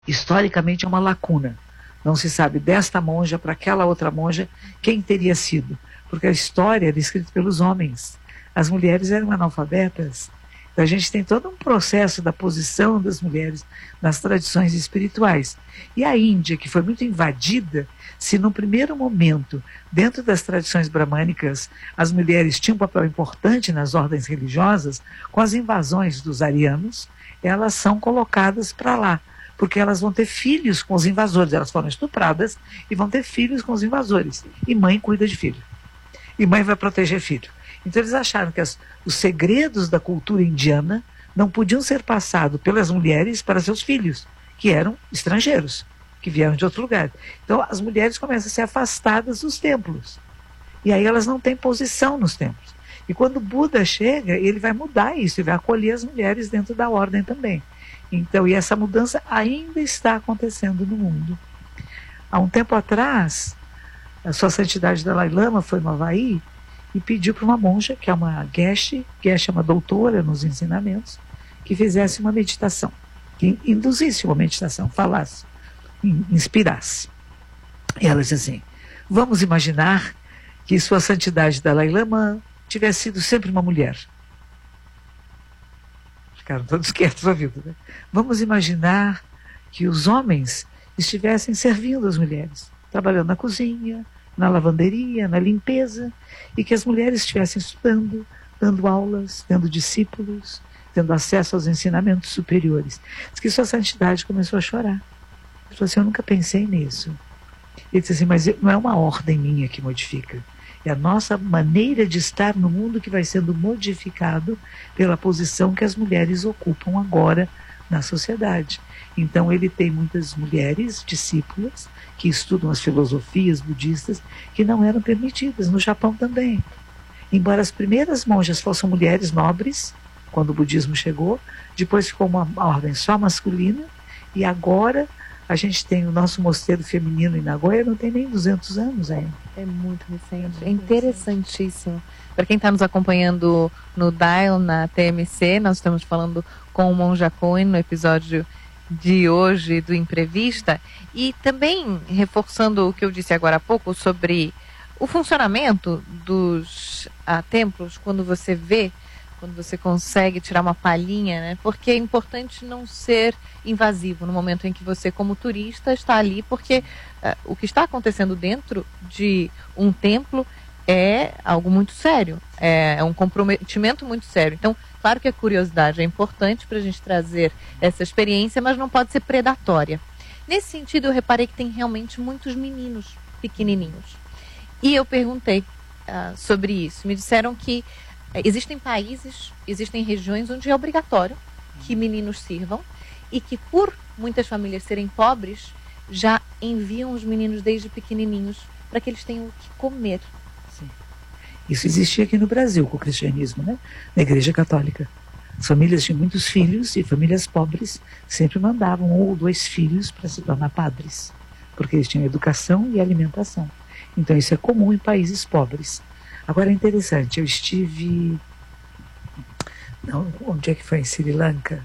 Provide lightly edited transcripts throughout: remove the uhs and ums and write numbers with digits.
Historicamente é uma lacuna. Não se sabe desta monja para aquela outra monja quem teria sido, porque a história era escrita pelos homens. As mulheres eram analfabetas. Então a gente tem todo um processo da posição das mulheres nas tradições espirituais. E a Índia, que foi muito invadida, se no primeiro momento, dentro das tradições bramânicas, as mulheres tinham um papel importante nas ordens religiosas, com as invasões dos arianos, elas são colocadas para lá, porque elas vão ter filhos com os invasores. Elas foram estupradas e vão ter filhos com os invasores. E mãe cuida de filho. E mãe vai proteger filho. Então eles acharam que os segredos da cultura indiana não podiam ser passados pelas mulheres para seus filhos, que eram estrangeiros, que vieram de outro lugar. Então as mulheres começam a ser afastadas dos templos. E aí elas não têm posição nos templos. E quando o Buda chega, ele vai mudar isso, ele vai acolher as mulheres dentro da ordem também. Então, e essa mudança ainda está acontecendo no mundo. Há um tempo atrás, a Sua Santidade Dalai Lama foi no Havaí e pediu para uma monja, que é uma geshe é uma doutora nos ensinamentos, que fizesse uma meditação, que induzisse uma meditação, falasse, inspirasse. E ela disse assim: vamos imaginar que Sua Santidade Dalai Lama tivesse sido sempre uma mulher. Ficaram todos quietos ouvindo, né? Vamos imaginar que os homens estivessem servindo as mulheres, trabalhando na cozinha, na lavanderia, na limpeza, e que as mulheres estivessem estudando, dando aulas, tendo discípulos, tendo acesso aos ensinamentos superiores. Diz que Sua Santidade começou a chorar. Ele falou assim: eu nunca pensei nisso. Ele disse assim: mas não é uma ordem minha que modifica. É a nossa maneira de estar no mundo que vai sendo modificado pela posição que as mulheres ocupam agora na sociedade. Então ele tem muitas mulheres, discípulas, que estudam as filosofias budistas, que não eram permitidas, no Japão também. Embora as primeiras monjas fossem mulheres nobres, quando o budismo chegou, depois ficou uma ordem só masculina, e agora a gente tem o nosso mosteiro feminino em Nagoya, não tem nem 200 anos ainda. É muito recente, é interessantíssimo. Para quem está nos acompanhando no Dial, na TMC, nós estamos falando com o Monja Coen no episódio de hoje do Imprevista, e também reforçando o que eu disse agora há pouco sobre o funcionamento dos templos, quando você consegue tirar uma palhinha, né? Porque é importante não ser invasivo no momento em que você, como turista, está ali, porque o que está acontecendo dentro de um templo é algo muito sério, é um comprometimento muito sério. Então, claro que a curiosidade é importante para a gente trazer essa experiência, mas não pode ser predatória. Nesse sentido, eu reparei que tem realmente muitos meninos pequenininhos. E eu perguntei sobre isso. Me disseram que existem países, existem regiões onde é obrigatório que meninos sirvam e que, por muitas famílias serem pobres, já enviam os meninos desde pequenininhos para que eles tenham o que comer. Sim. Isso existia aqui no Brasil com o cristianismo, né? Na Igreja Católica. As famílias tinham muitos filhos e famílias pobres sempre mandavam 1 ou 2 filhos para se tornar padres, porque eles tinham educação e alimentação. Então isso é comum em países pobres. Agora é interessante, eu estive... onde é que foi? Em Sri Lanka?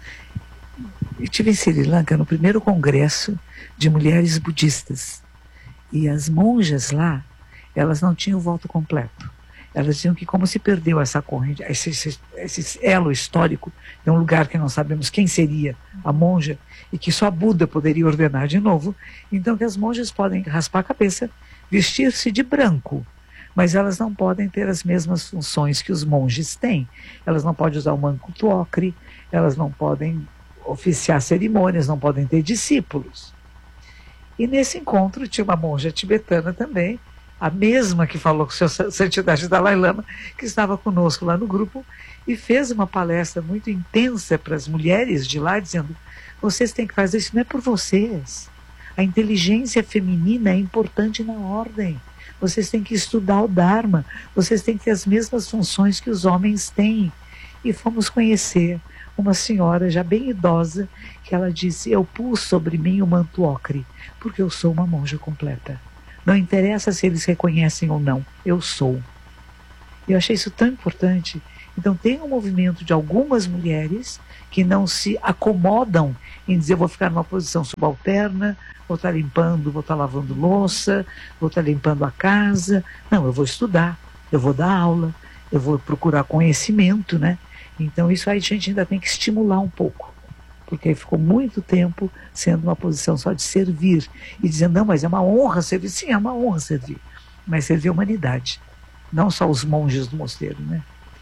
Eu estive em Sri Lanka no primeiro congresso de mulheres budistas. E as monjas lá, elas não tinham o voto completo. Elas diziam que como se perdeu essa corrente, esse elo histórico, de um lugar que não sabemos quem seria a monja, e que só Buda poderia ordenar de novo, então que as monjas podem raspar a cabeça, vestir-se de branco, mas elas não podem ter as mesmas funções que os monges têm. Elas não podem usar o manto ocre, elas não podem oficiar cerimônias, não podem ter discípulos. E nesse encontro tinha uma monja tibetana também, a mesma que falou com Sua Santidade Dalai Lama, que estava conosco lá no grupo, e fez uma palestra muito intensa para as mulheres de lá, dizendo: vocês têm que fazer isso, não é por vocês. A inteligência feminina é importante na ordem. Vocês têm que estudar o Dharma, vocês têm que ter as mesmas funções que os homens têm. E fomos conhecer uma senhora já bem idosa, que ela disse: eu pus sobre mim o manto ocre, porque eu sou uma monja completa. Não interessa se eles reconhecem ou não, eu sou. Eu achei isso tão importante. Então tem um movimento de algumas mulheres que não se acomodam em dizer, vou ficar numa posição subalterna, vou estar limpando, vou estar lavando louça, vou estar limpando a casa. Não, eu vou estudar, eu vou dar aula, eu vou procurar conhecimento, né? Então isso aí a gente ainda tem que estimular um pouco, porque aí ficou muito tempo sendo uma posição só de servir, e dizendo, não, mas é uma honra servir. Sim, é uma honra servir, mas servir a humanidade, não só os monges do mosteiro, né?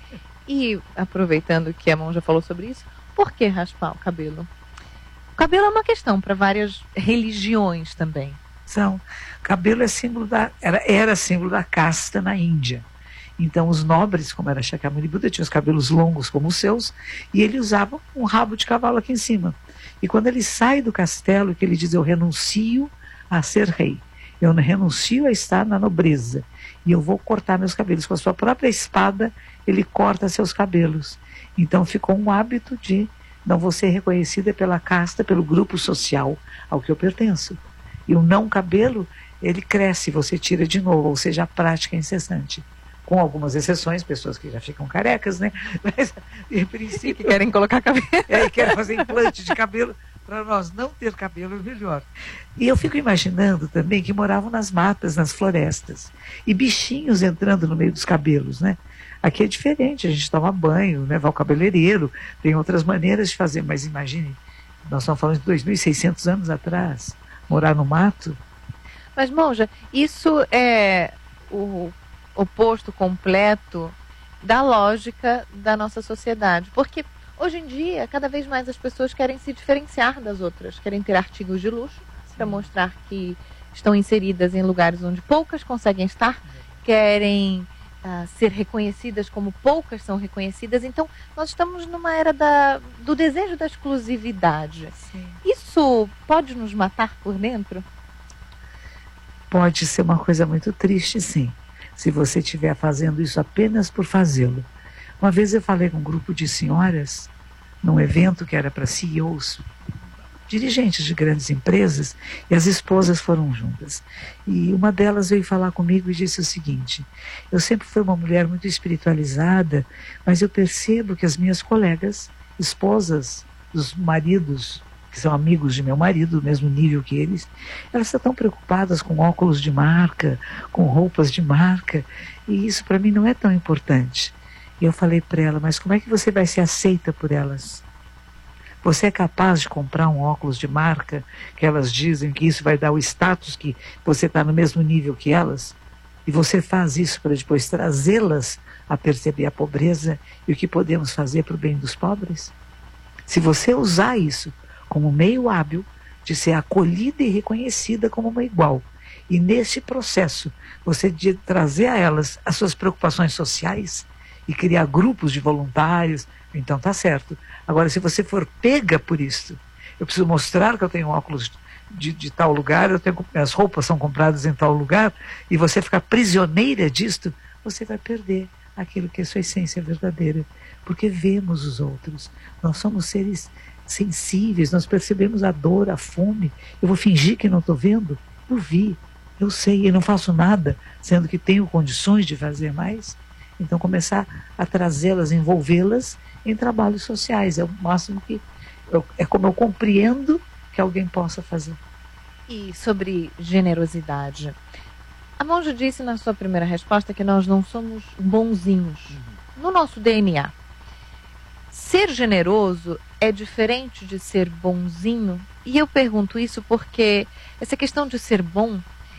E aproveitando que a monja falou sobre isso, por que raspar o cabelo? O cabelo é uma questão para várias religiões também. Cabelo é símbolo era símbolo da casta na Índia. Então os nobres, como era Shakyamuni Buda, tinham os cabelos longos como os seus, e ele usava um rabo de cavalo aqui em cima. E quando ele sai do castelo, que ele diz, eu renuncio a ser rei, eu renuncio a estar na nobreza, e eu vou cortar meus cabelos. Com a sua própria espada, ele corta seus cabelos. Então ficou um hábito de não vou ser reconhecida pela casta, pelo grupo social ao que eu pertenço. E o não cabelo, ele cresce, você tira de novo, ou seja, a prática é incessante. Com algumas exceções, pessoas que já ficam carecas, né? Mas, em princípio, que querem colocar cabelo. E querem fazer implante de cabelo. Para nós não ter cabelo é melhor. E eu fico imaginando também que moravam nas matas, nas florestas, e bichinhos entrando no meio dos cabelos, né? Aqui é diferente, a gente toma banho, né? Vai ao cabeleireiro, tem outras maneiras de fazer, mas imagine, nós estamos falando de 2.600 anos atrás, morar no mato. Mas, monja, isso é o oposto completo da lógica da nossa sociedade, porque hoje em dia, cada vez mais as pessoas querem se diferenciar das outras, querem ter artigos de luxo para mostrar que estão inseridas em lugares onde poucas conseguem estar, querem ser reconhecidas como poucas são reconhecidas. Então, nós estamos numa era do desejo da exclusividade. Sim. Isso pode nos matar por dentro? Pode ser uma coisa muito triste, sim, se você estiver fazendo isso apenas por fazê-lo. Uma vez eu falei com um grupo de senhoras, num evento que era para CEOs, dirigentes de grandes empresas, e as esposas foram juntas. E uma delas veio falar comigo e disse o seguinte, eu sempre fui uma mulher muito espiritualizada, mas eu percebo que as minhas colegas, esposas dos maridos, que são amigos de meu marido, do mesmo nível que eles, elas estão tão preocupadas com óculos de marca, com roupas de marca, e isso para mim não é tão importante. E eu falei para ela, mas como é que você vai ser aceita por elas? Você é capaz de comprar um óculos de marca, que elas dizem que isso vai dar o status que você está no mesmo nível que elas? E você faz isso para depois trazê-las a perceber a pobreza e o que podemos fazer para o bem dos pobres? Se você usar isso como meio hábil de ser acolhida e reconhecida como uma igual, e nesse processo você de trazer a elas as suas preocupações sociais, e criar grupos de voluntários, então tá certo. Agora, se você for pega por isso, eu preciso mostrar que eu tenho óculos de tal lugar, minhas roupas são compradas em tal lugar, e você ficar prisioneira disto, você vai perder aquilo que é sua essência verdadeira, porque vemos os outros. Nós somos seres sensíveis, nós percebemos a dor, a fome. Eu vou fingir que não estou vendo? Eu vi, eu sei, e não faço nada, sendo que tenho condições de fazer mais. Então começar a trazê-las, envolvê-las em trabalhos sociais, é o máximo que é como eu compreendo que alguém possa fazer. E sobre generosidade, a monja disse na sua primeira resposta que nós não somos bonzinhos no nosso DNA. Ser generoso é diferente de ser bonzinho? E eu pergunto isso porque essa questão de ser bom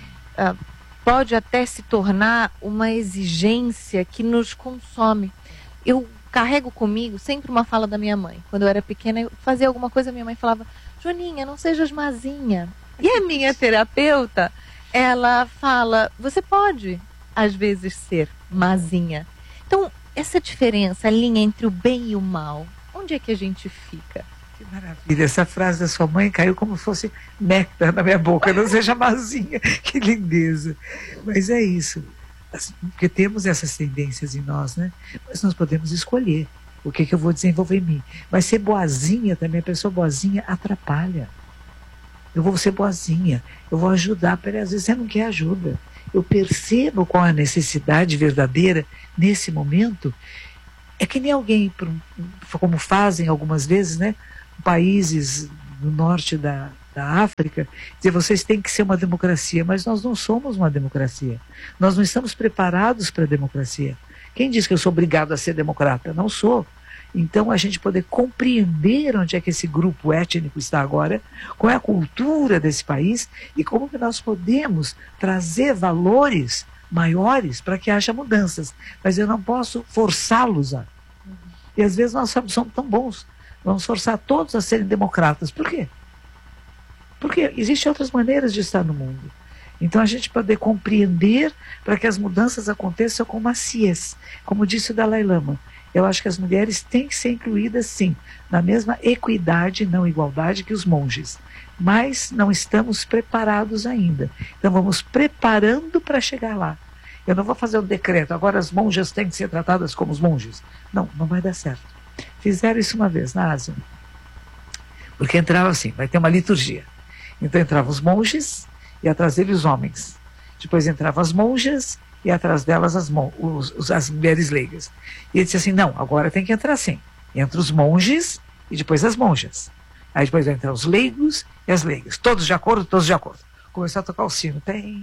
pode até se tornar uma exigência que nos consome. Eu carrego comigo sempre uma fala da minha mãe. Quando eu era pequena, eu fazia alguma coisa, minha mãe falava, Joaninha, não sejas mazinha. E a minha terapeuta, ela fala, você pode, às vezes, ser mazinha. Então, essa diferença, a linha entre o bem e o mal, onde é que a gente fica? Que maravilha, essa frase da sua mãe caiu como se fosse néctar na minha boca, não seja mazinha, que lindeza. Mas é isso, porque temos essas tendências em nós, né? Mas nós podemos escolher o que eu vou desenvolver em mim. Mas ser boazinha também, a pessoa boazinha atrapalha. Eu vou ser boazinha, eu vou ajudar, peraí, às vezes você não quer ajuda. Eu percebo qual é a necessidade verdadeira nesse momento É que nem alguém, como fazem algumas vezes, né, países do norte da África, dizer, vocês têm que ser uma democracia, mas nós não somos uma democracia. Nós não estamos preparados para a democracia. Quem diz que eu sou obrigado a ser democrata? Não sou. Então, a gente poder compreender onde é que esse grupo étnico está agora, qual é a cultura desse país e como que nós podemos trazer valores maiores para que haja mudanças. Mas eu não posso forçá-los a. E às vezes nós somos tão bons, vamos forçar todos a serem democratas. Por quê? Porque existem outras maneiras de estar no mundo. Então a gente poder compreender para que as mudanças aconteçam com maciez. Como disse o Dalai Lama, eu acho que as mulheres têm que ser incluídas, sim, na mesma equidade, não igualdade, que os monges. Mas não estamos preparados ainda. Então vamos preparando para chegar lá. Eu não vou fazer um decreto, agora as monjas têm que ser tratadas como os monges. Não, não vai dar certo. Fizeram isso uma vez na Ásia. Porque entrava assim, vai ter uma liturgia. Então entravam os monges e atrás deles os homens. Depois entravam as monjas e atrás delas as mulheres leigas. E ele disse assim, não, agora tem que entrar assim. Entra os monges e depois as monjas. Aí depois vai entrar os leigos e as leigas. Todos de acordo, todos de acordo. Começou a tocar o sino.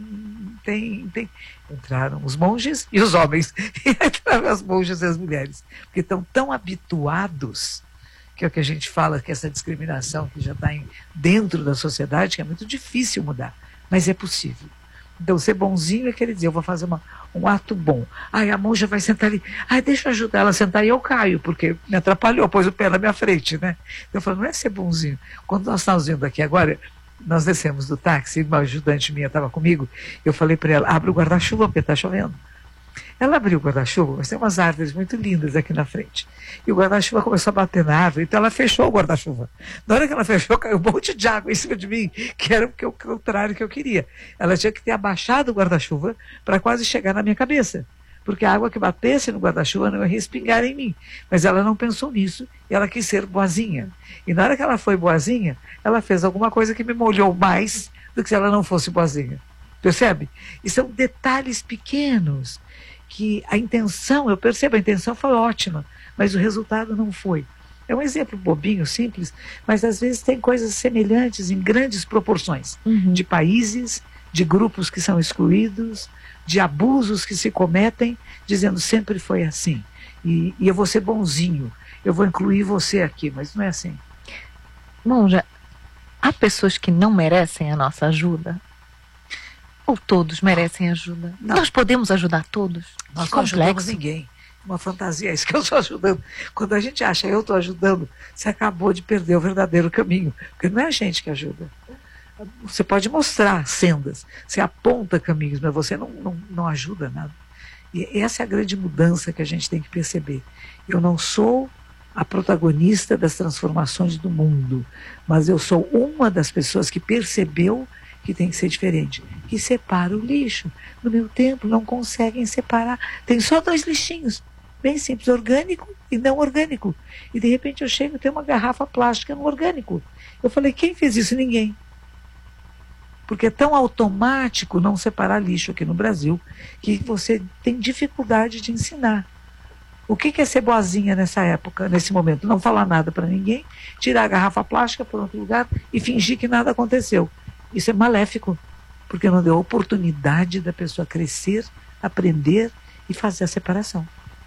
Tem. Entraram os monges e os homens. E entraram as monjas e as mulheres. Porque estão tão habituados, que é o que a gente fala, que essa discriminação que já está dentro da sociedade, que é muito difícil mudar. Mas é possível. Então, ser bonzinho é querer dizer, eu vou fazer um ato bom. Ai, a monja vai sentar ali. Ai, deixa eu ajudar ela a sentar e eu caio, porque me atrapalhou, pôs o pé na minha frente, né? Eu falo, não é ser bonzinho. Quando nós estávamos vindo aqui agora, nós descemos do táxi, uma ajudante minha estava comigo, eu falei para ela, abre o guarda-chuva, porque está chovendo. Ela abriu o guarda-chuva, mas tem umas árvores muito lindas aqui na frente. E o guarda-chuva começou a bater na árvore, então ela fechou o guarda-chuva. Na hora que ela fechou, caiu um monte de água em cima de mim, que era o contrário que eu queria. Ela tinha que ter abaixado o guarda-chuva para quase chegar na minha cabeça. Porque a água que batesse no guarda-chuva não ia respingar em mim. Mas ela não pensou nisso e ela quis ser boazinha. E na hora que ela foi boazinha, ela fez alguma coisa que me molhou mais do que se ela não fosse boazinha. Percebe? E são detalhes pequenos que a intenção, eu percebo, a intenção foi ótima, mas o resultado não foi. É um exemplo bobinho, simples, mas às vezes tem coisas semelhantes em grandes proporções, de países, de grupos que são excluídos, de abusos que se cometem, dizendo sempre foi assim. E eu vou ser bonzinho, eu vou incluir você aqui, mas não é assim. Monja, há pessoas que não merecem a nossa ajuda? Ou todos merecem ajuda? Não. Nós podemos ajudar todos? Nós não ajudamos ninguém. Uma fantasia, é isso que eu estou ajudando. Quando a gente acha eu estou ajudando, você acabou de perder o verdadeiro caminho. Porque não é a gente que ajuda. Você pode mostrar sendas, você aponta caminhos, mas você não ajuda nada. E essa é a grande mudança que a gente tem que perceber. Eu não sou a protagonista das transformações do mundo, mas eu sou uma das pessoas que percebeu que tem que ser diferente, que separa o lixo. No meu tempo não conseguem separar, tem só 2 lixinhos, bem simples, orgânico e não orgânico. E de repente eu chego e tem uma garrafa plástica no orgânico. Eu falei, quem fez isso? Ninguém. Porque é tão automático não separar lixo aqui no Brasil, que você tem dificuldade de ensinar. O que é ser boazinha nessa época, nesse momento? Não falar nada para ninguém, tirar a garrafa plástica para outro lugar e fingir que nada aconteceu. Isso é maléfico, porque não deu oportunidade da pessoa crescer, aprender e fazer a separação.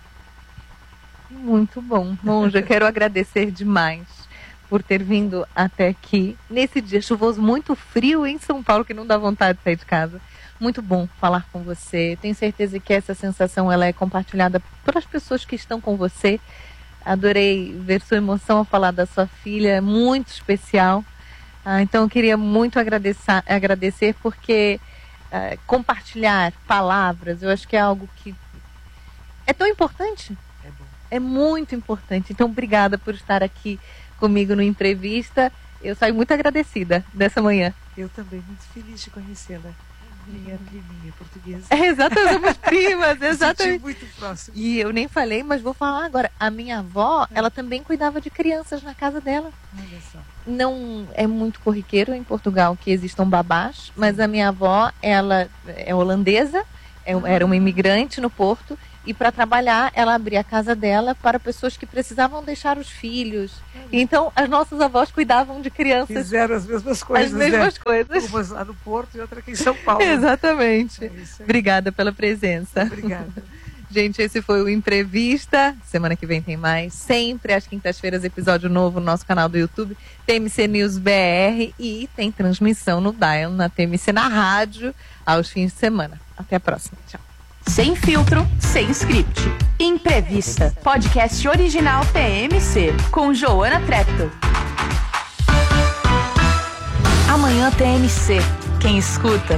Muito bom. Monja, quero agradecer demais por ter vindo até aqui, nesse dia chuvoso, muito frio em São Paulo, que não dá vontade de sair de casa. Muito bom falar com você. Tenho certeza que essa sensação ela é compartilhada por as pessoas que estão com você. Adorei ver sua emoção ao falar da sua filha, muito especial. Então eu queria muito agradecer porque compartilhar palavras, eu acho que é algo que é tão importante. É bom. É muito importante. Então obrigada por estar aqui comigo no Entrevista. Eu saio muito agradecida dessa manhã. Eu também, muito feliz de conhecê-la. Minha priminha portuguesa. Exatamente, somos primas, exatamente. Muito próximo. E eu nem falei, mas vou falar agora. A minha avó, ela também cuidava de crianças na casa dela. Olha só. Não é muito corriqueiro em Portugal que existam babás, mas a minha avó, ela é holandesa, era uma imigrante no Porto, E para trabalhar, ela abria a casa dela para pessoas que precisavam deixar os filhos. Então, as nossas avós cuidavam de crianças. Fizeram as mesmas coisas. As mesmas coisas. Umas lá no Porto e outra aqui em São Paulo. Exatamente. Obrigada pela presença. Obrigada. Gente, esse foi o Imprevista. Semana que vem tem mais. Sempre às quintas-feiras, episódio novo no nosso canal do YouTube, TMC News BR, e tem transmissão no Dial, na TMC, na rádio, aos fins de semana. Até a próxima. Tchau. Sem filtro, sem script. Imprevista. Podcast original TMC, com Joana Treptow. Amanhã TMC. Quem escuta